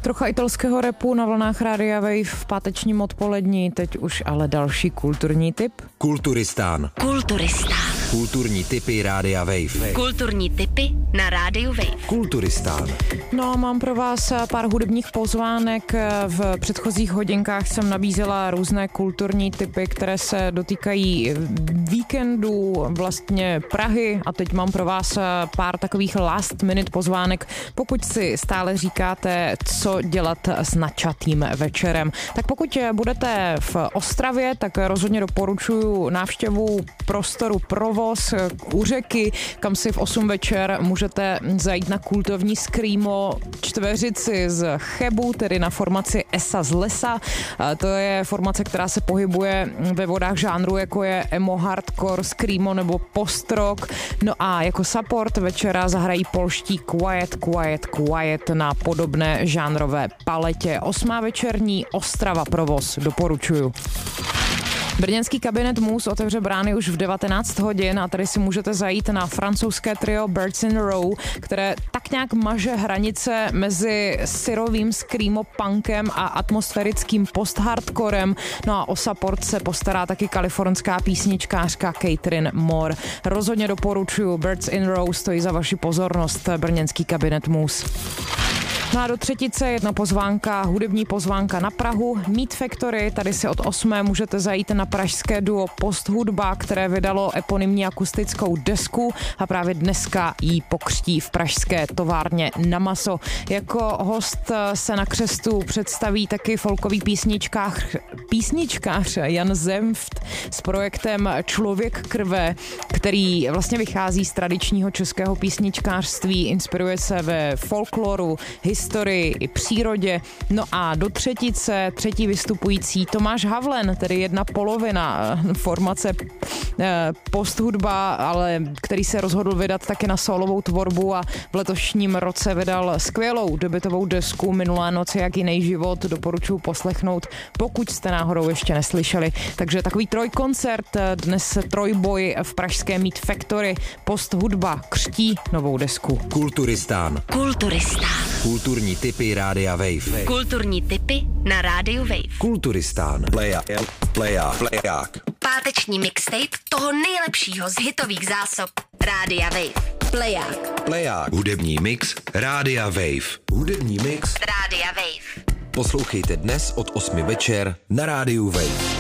Trocha italského rapu na vlnách Rádia Wave v pátečním odpolední, teď už ale další kulturní tip. Kulturistán. Kulturní tipy Rádia Wave. Kulturní tipy na Rádiu Wave. Kulturistán. No, mám pro vás pár hudebních pozvánek. V předchozích hodinkách jsem nabízela různé kulturní tipy, které se dotýkají víkendů, vlastně Prahy, a teď mám pro vás pár takových last minute pozvánek, pokud si stále říkáte, co dělat s načatým večerem. Tak pokud budete v Ostravě, tak rozhodně doporučuji návštěvu prostoru Provoz u řeky, kam si v 8 večer můžete zajít na kultovní screamo čtveřici z Chebu, tedy na formaci Esa z lesa. To je formace, která se pohybuje ve vodách žánru, jako je emo, hardcore, screamo nebo post-rock. No a jako support večera zahrají polští Quiet na podobné žánrové paletě. 8. večerní Ostrava Provoz doporučuju. Brněnský kabinet Mus otevře brány už v 19 hodin a tady si můžete zajít na francouzské trio Birds in a Row, které tak nějak maže hranice mezi syrovým screamo punkem a atmosférickým post-hardcorem. No a o support se postará taky kalifornská písničkářka Catherine Moore. Rozhodně doporučuju, Birds in a Row stojí za vaši pozornost, brněnský kabinet Mus. No a do třetice jedna pozvánka, hudební pozvánka na Prahu. Meat Factory, tady si od 8. můžete zajít na pražské duo Post Hudba, které vydalo eponymní akustickou desku a právě dneska jí pokřtí v pražské továrně Na Maso. Jako host se na křestu představí taky folkový písničkář Jan Zemft s projektem Člověk krve, který vlastně vychází z tradičního českého písničkářství, inspiruje se ve folkloru, historii i přírodě. No a do třetice třetí vystupující Tomáš Havlen, tedy jedna polovina formace Post Hudba, ale který se rozhodl vydat taky na solovou tvorbu a v letošním roce vydal skvělou debutovou desku Minulé noci jak jiný život. Doporučuji poslechnout, pokud jste náhodou ještě neslyšeli. Takže takový trojkoncert, dnes trojboj v pražské Meat Factory. Post Hudba křtí novou desku. Kulturistán. Kulturní tipy Rádia Wave. Kulturní tipy na Rádiu Wave. Kulturistán. Pleják. Páteční mixtape toho nejlepšího z hitových zásob Rádia Wave. Pleják. Hudební mix Rádia Wave. Rádia Wave. Poslouchejte dnes od 8 večer na Rádiu Wave.